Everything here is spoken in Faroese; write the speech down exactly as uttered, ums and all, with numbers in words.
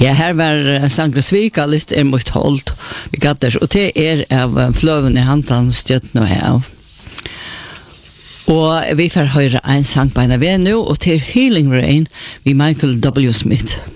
Ja, her var Sangresvika litt er mot holdt. Vi gatt der, og det er av fløven i hantan støtt nå her. Og vi får høre en sang på en av nå, og til Healing Rain ved Michael W. Smith.